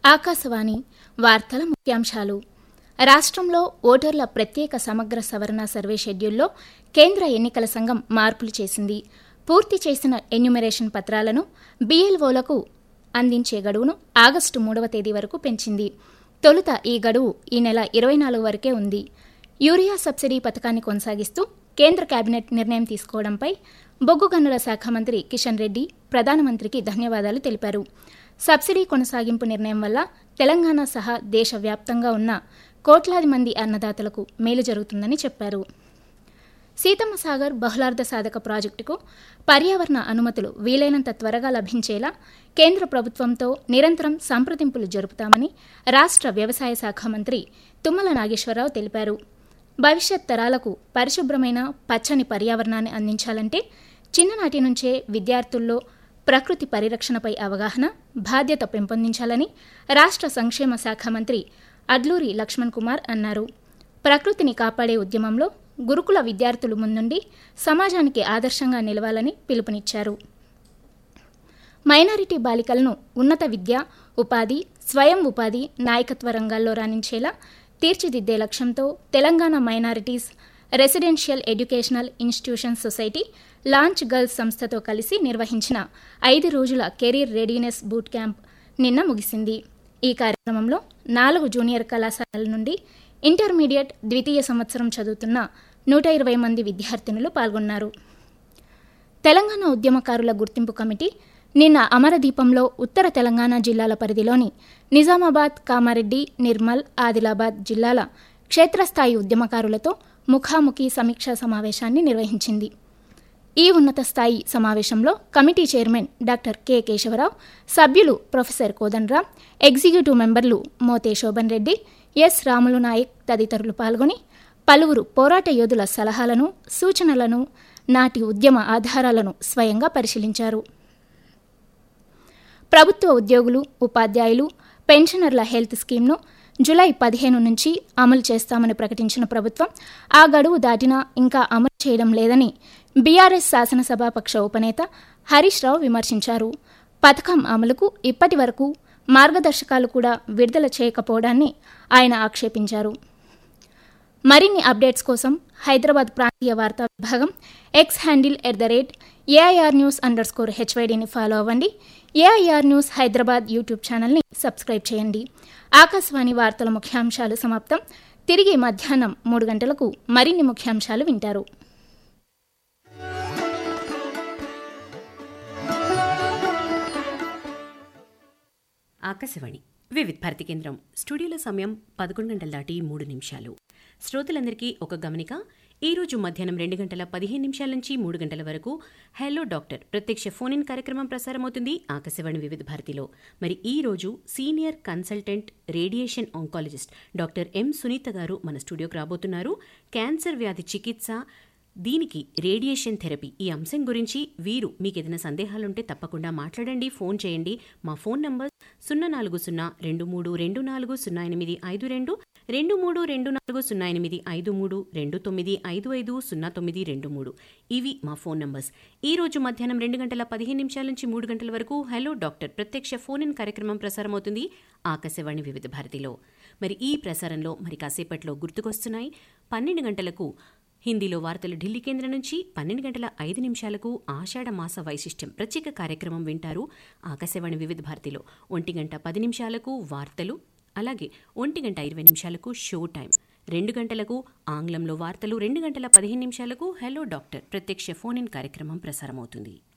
ఆకాశవాణి వార్తల ముఖ్యాంశాలు. రాష్ట్రంలో ఓటర్ల ప్రత్యేక సమగ్ర సవరణ సర్వే షెడ్యూల్లో కేంద్ర ఎన్నికల సంఘం మార్పులు చేసింది. పూర్తి చేసిన ఎన్యూమరేషన్ పత్రాలను బీఎల్ఓలకు అందించే గడువును ఆగస్టు 3వ తేదీ వరకు పెంచింది. తొలుత ఈ గడువు ఈ నెల 24 వరకే ఉంది. యూరియా సబ్సిడీ పథకాన్ని కొనసాగిస్తూ కేంద్ర కేబినెట్ నిర్ణయం తీసుకోవడంపై బొగ్గు గనుల శాఖ మంత్రి కిషన్ రెడ్డి ప్రధానమంత్రికి ధన్యవాదాలు తెలిపారు. సబ్సిడీ కొనసాగింపు నిర్ణయం వల్ల తెలంగాణ సహా దేశవ్యాప్తంగా ఉన్న కోట్లాది మంది అన్నదాతలకు మేలు జరుగుతుందని చెప్పారు. సీతమ్మ సాగర్ బహుళార్థ సాధక ప్రాజెక్టుకు పర్యావరణ అనుమతులు వీలైనంత త్వరగా లభించేలా కేంద్ర ప్రభుత్వంతో నిరంతరం సంప్రదింపులు జరుపుతామని రాష్ట్ర వ్యవసాయ శాఖ మంత్రి తుమ్మల నాగేశ్వరరావు తెలిపారు. భవిష్యత్ తరాలకు పరిశుభ్రమైన పచ్చని పర్యావరణాన్ని అందించాలంటే చిన్ననాటి నుంచే విద్యార్థుల్లో ప్రకృతి పరిరక్షణపై అవగాహన, బాధ్యత పెంపొందించాలని రాష్ట్ర సంక్షేమ శాఖ మంత్రి అడ్లూరి లక్ష్మణ్ కుమార్ అన్నారు. ప్రకృతిని కాపాడే ఉద్యమంలో గురుకుల విద్యార్థులు ముందుండి సమాజానికి ఆదర్శంగా నిలవాలని పిలుపునిచ్చారు. మైనారిటీ బాలికలను ఉన్నత విద్య, ఉపాధి, స్వయం ఉపాధి, నాయకత్వ రంగాల్లో రాణించేలా తీర్చిదిద్దే లక్ష్యంతో Telangana minorities residential educational institution society launch girls సంస్థతో కలిసి నిర్వహించిన 5 రోజుల కెరీర్ రెడీనెస్ బూట్ క్యాంప్ నిన్న ముగిసింది. ఈ కార్యక్రమంలో 4 జూనియర్ కళాశాలల నుండి ఇంటర్మీడియట్ ద్వితీయ సంవత్సరం చదువుతున్న 120 మంది విద్యార్థినులు పాల్గొన్నారు. తెలంగాణ ఉద్యమకారుల గుర్తింపు కమిటీ నిన్న అమరదీపంలో ఉత్తర తెలంగాణ జిల్లాల పరిధిలోని నిజామాబాద్, కామారెడ్డి, నిర్మల్, ఆదిలాబాద్ జిల్లాల క్షేత్రస్థాయి ఉద్యమకారులతో ముఖాముఖి సమీక్షా సమావేశాన్ని నిర్వహించింది. ఈ ఉన్నత స్థాయి సమావేశంలో committee chairman doctor K Keshavarao, సభ్యులు ప్రొఫెసర్ కోదండరాం, ఎగ్జిక్యూటివ్ మెంబర్లు మోతే శోభన్ రెడ్డి, ఎస్ రాములు నాయక్ తదితరులు పాల్గొని పలువురు పోరాట యోధుల సలహాలను, సూచనలను, నాటి ఉద్యమ ఆధారాలను స్వయంగా పరిశీలించారు. ప్రభుత్వ ఉద్యోగులు, ఉపాధ్యాయులు, పెన్షనర్ల హెల్త్ స్కీమ్ను జూలై 15 నుంచి అమలు చేస్తామని ప్రకటించిన ప్రభుత్వం ఆ గడువు దాటినా ఇంకా అమలు చేయడం లేదని బీఆర్ఎస్ శాసనసభాపక్ష ఉపనేత హరీష్ రావు విమర్శించారు. పథకం అమలుకు ఇప్పటి వరకు మార్గదర్శకాలు కూడా విడుదల చేయకపోవడాన్ని ఆయన ఆక్షేపించారు. మరిన్ని అప్డేట్స్ కోసం హైదరాబాద్ ప్రాంతీయ వార్తా విభాగం ఎక్స్ హ్యాండిల్ @AIRnews_HYDని ఫాలో అవ్వండి. AIR న్యూస్ హైదరాబాద్ యూట్యూబ్ ఛానల్ని సబ్స్క్రైబ్ చేయండి. ఆకాశవాణి వార్తల ముఖ్యాంశాలు సమాప్తం. తిరిగి మధ్యాహ్నం 3 గంటలకు మరిన్ని ముఖ్యాంశాలు వింటారు. ఆకాశవాణి వివిధ భారతి కేంద్రం స్టూడియోలో సమయం 11 గంటల దాటి 3 నిమిషాలు. శ్రోతలందరికీ ఒక గమనిక. ఈ రోజు మధ్యాహ్నం 2 గంటల 15 నిమిషాల నుంచి 3 గంటల వరకు హలో డాక్టర్ ప్రత్యక్ష ఫోన్ ఇన్ కార్యక్రమం ప్రసారమవుతుంది ఆకాశవాణి వివిధ భారతిలో. మరి ఈ రోజు senior consultant radiation oncologist doctor M Sunitha గారు మన స్టూడియోకి రాబోతున్నారు. క్యాన్సర్ వ్యాధి చికిత్స, దీనికి రేడియేషన్ థెరపీ, ఈ అంశం గురించి వీరు మీకు ఏదైనా సందేహాలుంటే తప్పకుండా మాట్లాడండి, ఫోన్ చేయండి. మా ఫోన్ నంబర్ 04023240852, 23240853, 29550923. ఇవి మా ఫోన్ నంబర్స్. ఈ రోజు మధ్యాహ్నం 2 గంటల 15 నిమిషాల నుంచి 3 గంటల వరకు హలో డాక్టర్ ప్రత్యక్ష ఫోన్ ఇన్ కార్యక్రమం ప్రసారమవుతుంది ఆకాశవాణి వివిధ భారతిలో. మరి ఈ ప్రసారంలో మరి కాసేపట్లో గుర్తుకొస్తున్నాయి. 12 గంటలకు హిందీలో వార్తలు ఢిల్లీ కేంద్రం నుంచి, 12 గంటల 5 నిమిషాలకు ఆషాఢ మాస వైశిష్ట్యం ప్రత్యేక కార్యక్రమం వింటారు ఆకాశవాణి వివిధ భారతిలో. 1 గంట 10 నిమిషాలకు వార్తలు, అలాగే 1 గంట 20 నిమిషాలకు షో టైం, 2 గంటలకు ఆంగ్లంలో వార్తలు, 2 గంటల 15 నిమిషాలకు హలో డాక్టర్ ప్రత్యక్ష ఫోన్ ఇన్ కార్యక్రమం ప్రసారమవుతుంది.